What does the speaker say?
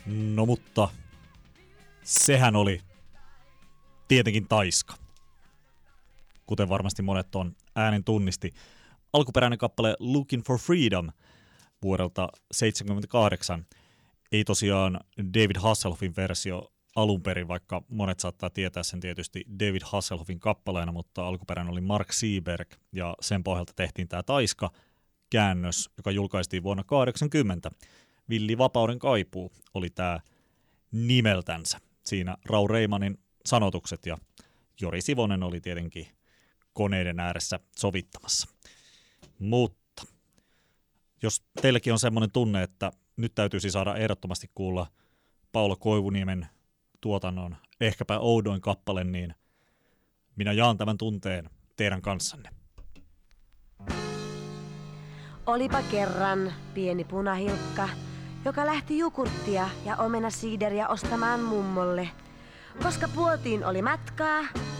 No mutta sehän oli tietenkin Taiska. Kuten varmasti monet on äänen tunnisti. Alkuperäinen kappale Looking for Freedom vuodelta 1978. Ei tosiaan David Hasselhoffin versio alun perin, vaikka monet saattaa tietää sen tietysti David Hasselhoffin kappaleena, mutta alkuperäinen oli Mark Seeberg ja sen pohjalta tehtiin tämä Taiska-käännös, joka julkaistiin vuonna 1980. Villi Vapauden kaipuu oli tämä nimeltänsä. Siinä Rau Reimanin sanotukset ja Jori Sivonen oli tietenkin koneiden ääressä sovittamassa. Mutta jos teilläkin on semmoinen tunne, että nyt täytyisi saada ehdottomasti kuulla Paula Koivuniemen tuotannon ehkäpä oudoin kappale, niin minä jaan tämän tunteen teidän kanssanne. Olipa kerran pieni punahilkka, joka lähti jogurttia ja omenasiideriä ostamaan mummolle. Koska puotiin oli matkaa,